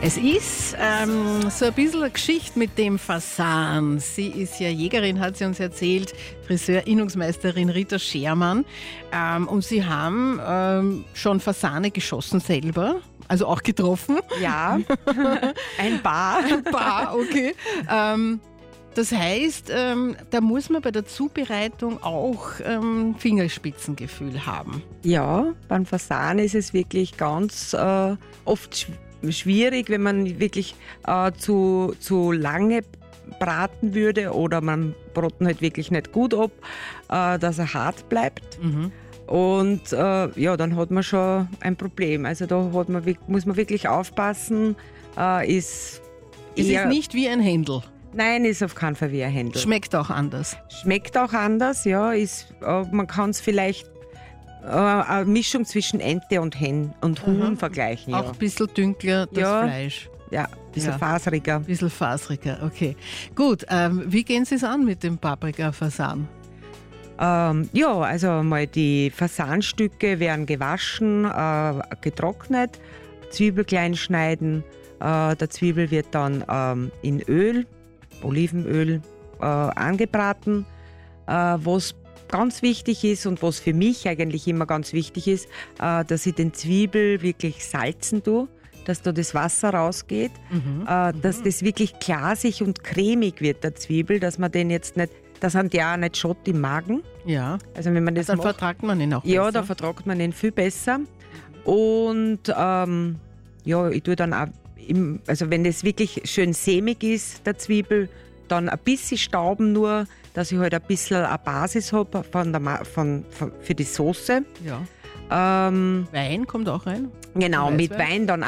Es ist so ein bisschen eine Geschichte mit dem Fasan. Sie ist ja Jägerin, hat sie uns erzählt, Friseur-Innungsmeisterin Rita Schermann. Und Sie haben schon Fasane geschossen selber, also auch getroffen. Ja, ein Paar. Ein Paar, okay. Das heißt, da muss man bei der Zubereitung auch Fingerspitzengefühl haben. Ja, beim Fasan ist es wirklich ganz oft schwierig, wenn man wirklich zu lange braten würde oder man braten halt wirklich nicht gut ab, dass er hart bleibt. Mhm. Und dann hat man schon ein Problem. Also da muss man wirklich aufpassen. Es ist nicht wie ein Händel. Nein, ist auf keinen Fall wie ein Händel. Schmeckt auch anders. Schmeckt auch anders, ja. Man kann es vielleicht eine Mischung zwischen Ente und Huhn vergleichen. Ja. Auch ein bisschen dünkler, das Fleisch. Ja, ein bisschen faseriger. Ein bisschen faseriger, okay. Gut, wie gehen Sie es an mit dem Paprika-Fasan? Also mal die Fasanstücke werden gewaschen, getrocknet, Zwiebel klein schneiden. Der Zwiebel wird dann in Öl, Olivenöl angebraten. Was ganz wichtig ist und was für mich eigentlich immer ganz wichtig ist, dass ich den Zwiebel wirklich salzen tue, dass da das Wasser rausgeht, dass das wirklich glasig und cremig wird, der Zwiebel, dass man den jetzt nicht, das hat ja auch nicht Schott im Magen. Ja, also wenn man das dann vertragt man ihn auch besser. Ja, da vertragt man ihn viel besser. Und ich tue dann auch, also wenn das wirklich schön sämig ist, der Zwiebel, dann ein bisschen stauben nur, dass ich halt ein bisschen eine Basis habe für die Soße. Ja. Wein kommt auch rein? Genau, mit Wein dann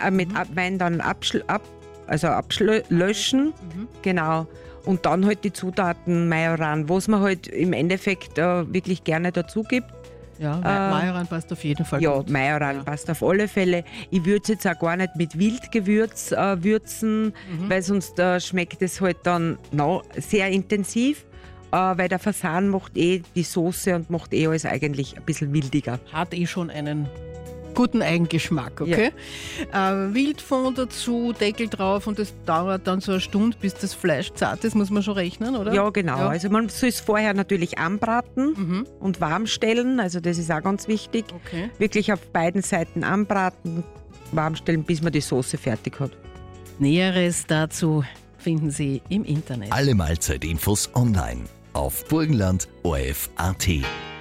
ablöschen. Genau. Und dann halt die Zutaten Majoran, was man halt im Endeffekt wirklich gerne dazu gibt. Ja, Majoran passt auf jeden Fall gut. Ja, Majoran passt auf alle Fälle. Ich würze jetzt auch gar nicht mit Wildgewürz würzen, weil sonst schmeckt es halt dann sehr intensiv. Weil der Fasan macht die Soße und macht alles eigentlich ein bisschen wildiger. Hat schon einen guten Eigengeschmack, okay? Ja. Wildfond dazu, Deckel drauf und das dauert dann so eine Stunde, bis das Fleisch zart ist, muss man schon rechnen, oder? Ja, genau. Ja. Also man soll es vorher natürlich anbraten und warm stellen, also das ist auch ganz wichtig. Okay. Wirklich auf beiden Seiten anbraten, warm stellen, bis man die Soße fertig hat. Näheres dazu finden Sie im Internet. Alle Mahlzeitinfos online auf burgenland.orf.at.